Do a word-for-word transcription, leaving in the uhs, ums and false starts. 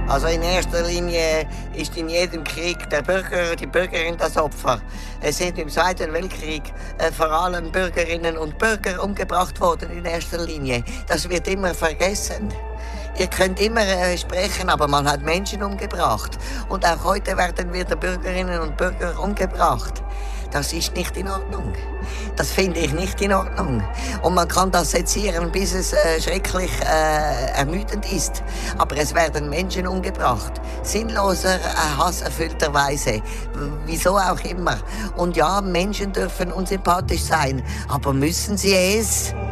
Also in erster Linie ist in jedem Krieg der Bürger, die Bürgerin das Opfer. Es sind im Zweiten Weltkrieg äh, vor allem Bürgerinnen und Bürger umgebracht worden in erster Linie. Das wird immer vergessen. Ihr könnt immer äh, sprechen, aber man hat Menschen umgebracht. Und auch heute werden wieder Bürgerinnen und Bürger umgebracht. Das ist nicht in Ordnung. Das finde ich nicht in Ordnung. Und man kann das sezieren, bis es äh, schrecklich äh, ermüdend ist. Aber es werden Menschen umgebracht. Sinnloser, äh, hasserfüllter Weise. Wieso auch immer. Und ja, Menschen dürfen unsympathisch sein. Aber müssen sie es?